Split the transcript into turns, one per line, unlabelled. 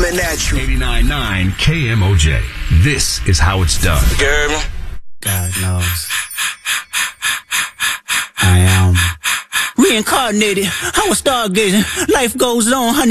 coming at you.
89.9 KMOJ. This is how it's done.
You heard me?
God knows. I am reincarnated. I was stargazing. Life goes on, honey.